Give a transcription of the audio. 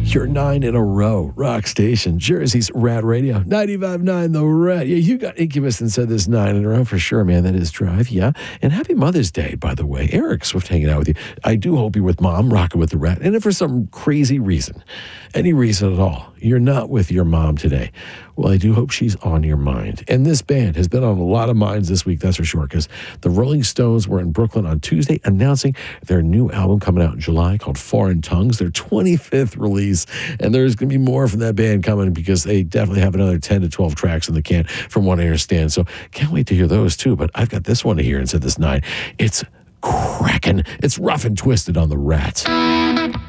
You're 9 in a row. Rock Station, Jersey's Rad Radio, 95.9 The Rad. Yeah, you got Incubus and said this 9 in a row for sure, man. That is Drive, yeah. And happy Mother's Day, by the way. Eric Swift hanging out with you. I do hope you're with Mom, rocking with the Rad. And if for some crazy reason, any reason at all, you're not with your mom today, well, I do hope she's on your mind. And this band has been on a lot of minds this week, that's for sure, because the Rolling Stones were in Brooklyn on Tuesday announcing their new album coming out in July called Foreign Tongues, their 25th release. And there's going to be more from that band coming because they definitely have another 10 to 12 tracks in the can from what I understand. So can't wait to hear those too. But I've got this one to hear and said this 9. It's cracking. It's rough and twisted on the Rats.